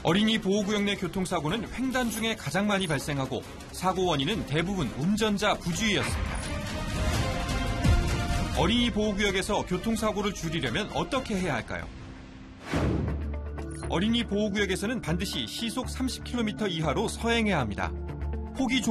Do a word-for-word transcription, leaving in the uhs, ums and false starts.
어린이 보호구역 내 교통사고는 횡단 중에 가장 많이 발생하고 사고 원인은 대부분 운전자 부주의였습니다. 어린이 보호구역에서 교통사고를 줄이려면 어떻게 해야 할까요? 어린이 보호구역에서는 반드시 시속 삼십 킬로미터 이하로 서행해야 합니다. 폭이